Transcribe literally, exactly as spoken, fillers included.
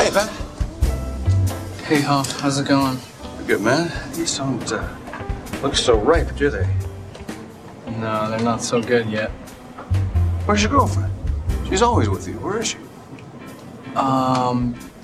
Hey, Ben. Hey, Huff. How's it going? Good, man. These don't uh, look so ripe, do they? No, they're not so good yet. Where's your girlfriend? She's always with you. Where is she? Um,